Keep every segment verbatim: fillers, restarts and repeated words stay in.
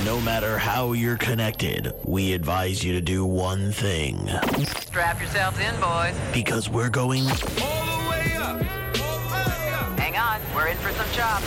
no matter how you're connected, we advise you to do one thing. Strap yourselves in, boys. Because we're going all the way up. All the way up. Hang on, we're in for some chops.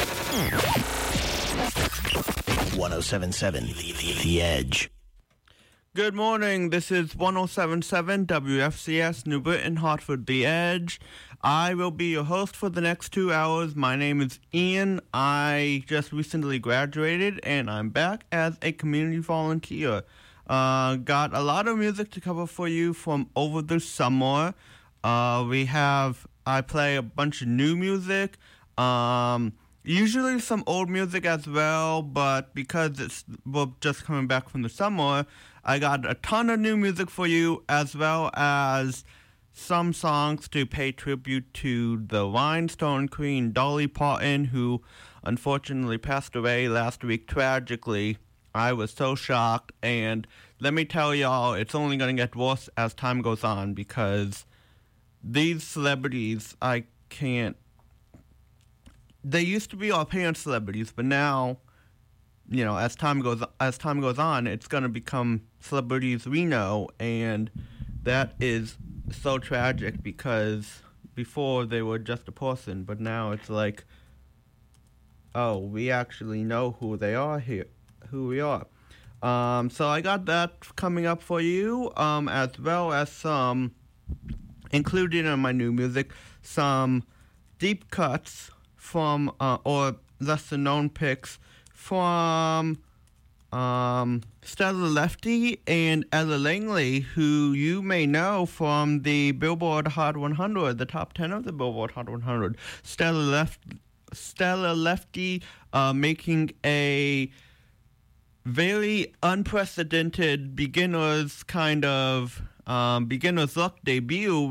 one oh seven point seven The, the Edge. Good morning. This is one oh seven point seven W F C S New Britain, Hartford, The Edge. I will be your host for the next two hours. My name is Ian. I just recently graduated, and I'm back as a community volunteer. Uh, got a lot of music to cover for you from over the summer. Uh, we have, I play a bunch of new music. Um... Usually some old music as well, but because it's we're just coming back from the summer, I got a ton of new music for you, as well as some songs to pay tribute to the Rhinestone Queen, Dolly Parton, who unfortunately passed away last week tragically. I was so shocked, and let me tell y'all, it's only going to get worse as time goes on, because these celebrities, I can't They used to be our parents' celebrities, but now, you know, as time goes as time goes on, it's going to become celebrities we know, and that is so tragic because before they were just a person, but now it's like, oh, we actually know who they are here, who we are. Um, so I got that coming up for you, um, as well as some included in my new music, some deep cuts from, uh, or lesser known picks from um, Stella Lefty and Ella Langley, who you may know from the Billboard Hot one hundred, the top ten of the Billboard Hot one hundred. Stella, Lef- Stella Lefty uh, making a very unprecedented beginner's kind of um, beginner's luck debut